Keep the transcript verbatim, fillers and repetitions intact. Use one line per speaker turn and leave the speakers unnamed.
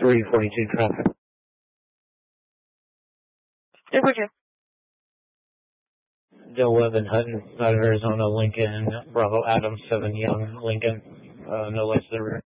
three forty-two traffic.
three forty-two.
eleven Hutton, out of Arizona, Lincoln, Bravo Adam seven Young, Lincoln, uh, no lights to the rear.